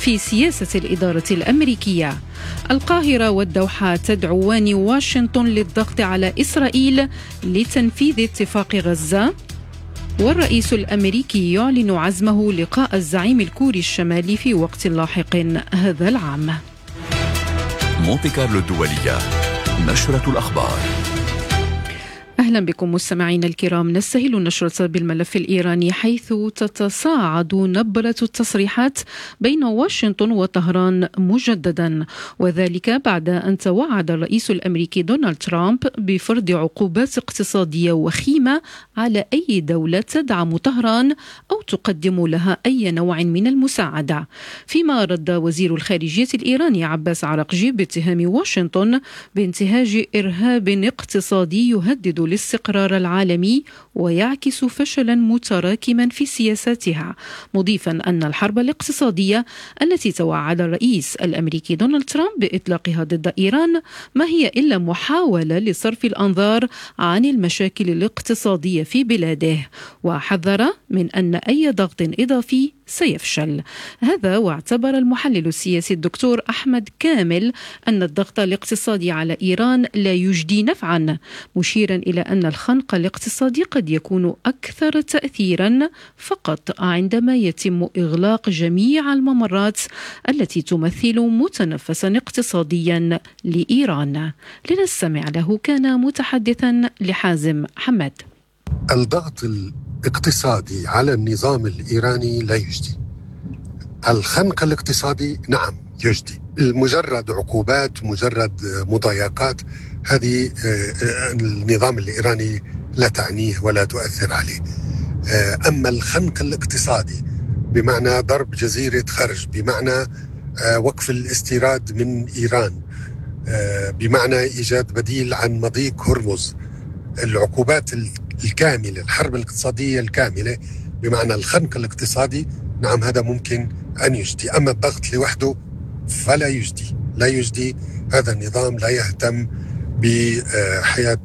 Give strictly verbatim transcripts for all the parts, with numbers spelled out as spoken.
في سياسة الإدارة الأمريكية. القاهرة والدوحة تدعوان واشنطن للضغط على إسرائيل لتنفيذ اتفاق غزة. والرئيس الأمريكي يعلن عزمه لقاء الزعيم الكوري الشمالي في وقت لاحق هذا العام. مونتي كارلو الدولية، نشرة الأخبار. أهلا بكم مستمعين الكرام. نستهل النشرة بالملف الإيراني، حيث تتصاعد نبرة التصريحات بين واشنطن وطهران مجددا، وذلك بعد أن توعد الرئيس الأمريكي دونالد ترامب بفرض عقوبات اقتصادية وخيمة على أي دولة تدعم طهران أو تقدم لها أي نوع من المساعدة. فيما رد وزير الخارجية الإيراني عباس عراقجي باتهام واشنطن بانتهاج إرهاب اقتصادي يهدد الاستقرار العالمي ويعكس فشلا متراكما في سياساتها، مضيفا أن الحرب الاقتصادية التي توعد الرئيس الأمريكي دونالد ترامب بإطلاقها ضد إيران ما هي إلا محاولة لصرف الأنظار عن المشاكل الاقتصادية في بلاده، وحذر من أن أي ضغط إضافي سيفشل. هذا واعتبر المحلل السياسي الدكتور أحمد كامل أن الضغط الاقتصادي على إيران لا يجدي نفعا، مشيرا إلى أن الخنق الاقتصادي قد يكون أكثر تأثيرا فقط عندما يتم إغلاق جميع الممرات التي تمثل متنفسا اقتصاديا لإيران. لنستمع له، كان متحدثا لحازم حماد. الضغط الاقتصادي على النظام الإيراني لا يجدي، الخنق الاقتصادي نعم يجدي. مجرد عقوبات، مجرد مضايقات، هذه النظام الإيراني لا تعنيه ولا تؤثر عليه. أما الخنق الاقتصادي بمعنى ضرب جزيرة خرج، بمعنى وقف الاستيراد من إيران، بمعنى إيجاد بديل عن مضيق هرمز، العقوبات الكاملة، الحرب الاقتصادية الكاملة بمعنى الخنق الاقتصادي، نعم هذا ممكن أن يجدي. أما الضغط لوحده فلا يجدي، لا يجدي. هذا النظام لا يهتم بحياة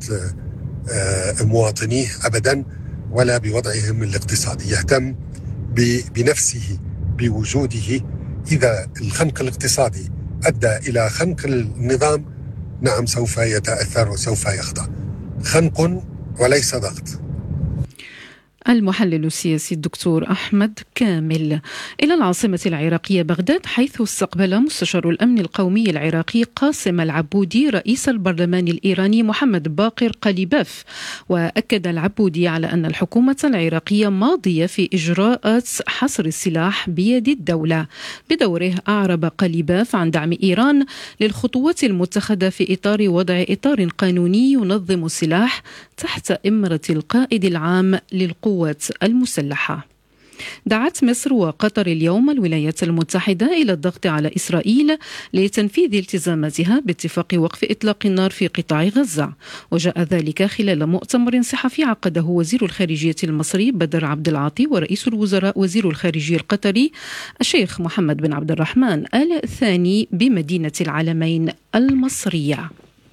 مواطنيه أبدا ولا بوضعهم الاقتصادي، يهتم بنفسه، بوجوده. إذا الخنق الاقتصادي أدى إلى خنق النظام، نعم سوف يتأثر وسوف يخضع. خنق وليس ضغط. المحلل السياسي الدكتور أحمد كامل. إلى العاصمة العراقية بغداد، حيث استقبل مستشار الأمن القومي العراقي قاسم العبودي رئيس البرلمان الإيراني محمد باقر قليباف. وأكد العبودي على أن الحكومة العراقية ماضية في إجراءات حصر السلاح بيد الدولة. بدوره أعرب قليباف عن دعم إيران للخطوات المتخذة في إطار وضع إطار قانوني ينظم السلاح تحت إمرة القائد العام للقوات المسلحة. دعت مصر وقطر اليوم الولايات المتحدة إلى الضغط على إسرائيل لتنفيذ التزاماتها باتفاق وقف إطلاق النار في قطاع غزة، وجاء ذلك خلال مؤتمر صحفي عقده وزير الخارجية المصري بدر عبد العاطي ورئيس الوزراء وزير الخارجية القطري الشيخ محمد بن عبد الرحمن آل ثاني بمدينة العلمين المصرية.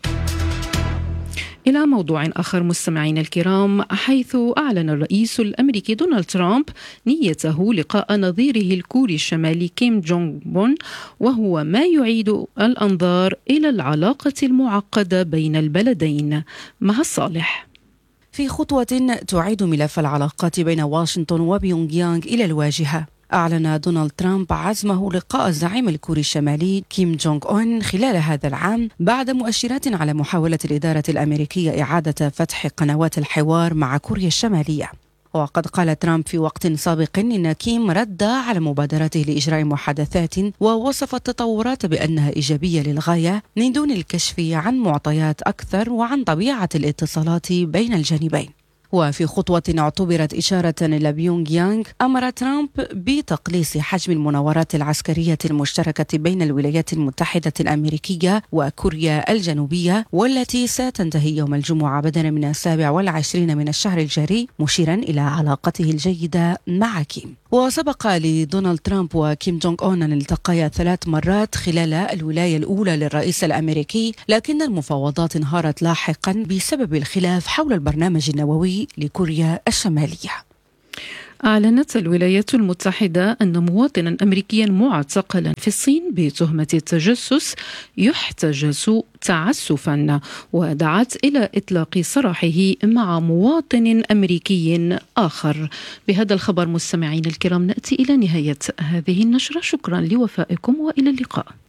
إلى موضوع آخر مستمعين الكرام، حيث أعلن الرئيس الأمريكي دونالد ترامب نيته لقاء نظيره الكوري الشمالي كيم جونغ بون، وهو ما يعيد الأنظار إلى العلاقة المعقدة بين البلدين. مها الصالح. في خطوة تعيد ملف العلاقات بين واشنطن وبيونغ يانغ إلى الواجهة، أعلن دونالد ترامب عزمه لقاء الزعيم الكوري الشمالي كيم جونغ أون خلال هذا العام، بعد مؤشرات على محاولة الإدارة الأمريكية إعادة فتح قنوات الحوار مع كوريا الشمالية. وقد قال ترامب في وقت سابق إن كيم رد على مبادرته لإجراء محادثات، ووصف التطورات بأنها إيجابية للغاية من دون الكشف عن معطيات أكثر وعن طبيعة الاتصالات بين الجانبين. وفي خطوة اعتبرت إشارة إلى بيونغ يانغ، أمر ترامب بتقليص حجم المناورات العسكرية المشتركة بين الولايات المتحدة الأمريكية وكوريا الجنوبية، والتي ستنتهي يوم الجمعة بدلا من السابع والعشرين من الشهر الجاري، مشيرا إلى علاقته الجيدة مع كيم. وسبق لدونالد ترامب وكيم جونغ أون أن التقيا ثلاث مرات خلال الولاية الأولى للرئيس الأمريكي، لكن المفاوضات انهارت لاحقا بسبب الخلاف حول البرنامج النووي لكوريا الشمالية. أعلنت الولايات المتحدة أن مواطنا أمريكيا معتقلا في الصين بتهمة التجسس يحتجز تعسفا، ودعت إلى إطلاق سراحه مع مواطن أمريكي آخر. بهذا الخبر مستمعين الكرام نأتي إلى نهاية هذه النشرة. شكرا لوفائكم وإلى اللقاء.